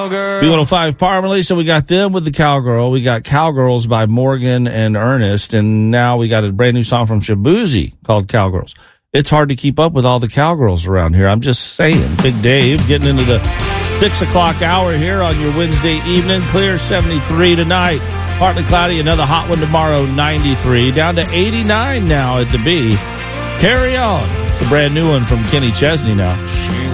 Cowgirl. B105 Parmalee, so we got them with the Cowgirl. We got Cowgirls by Morgan and Ernest, and now we got a brand new song from Shabuzi called Cowgirls. It's hard to keep up with all the Cowgirls around here. I'm just saying. Big Dave getting into the 6 o'clock hour here on your Wednesday evening. Clear 73 tonight. Partly cloudy, another hot one tomorrow, 93. Down to 89 now at the B. Carry on. It's a brand new one from Kenny Chesney now.